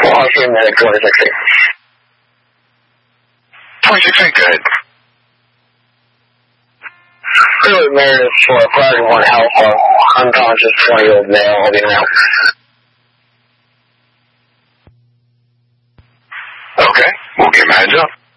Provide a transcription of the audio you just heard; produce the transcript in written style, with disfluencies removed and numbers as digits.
I'll see him at 2016. 2016, good. Currently married for a priority 1 alpha, unconscious 20-year-old male, I'll be around. Okay, we'll get him a heads up.